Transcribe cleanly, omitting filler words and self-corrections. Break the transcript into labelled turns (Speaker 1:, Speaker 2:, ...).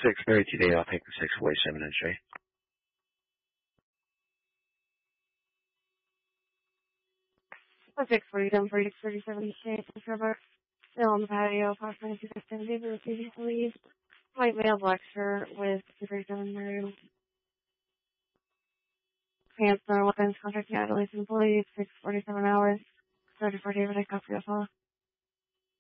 Speaker 1: 6:30 today, I'll take the 647 entry.
Speaker 2: Subject 40, 37 Shades River. Still on the patio, approximately 2:50, but receiving police. White male, black shirt with 237 room. Pants, no weapons, contact the Adelaide employees, 6:47 hours. 34 David, I copy the call.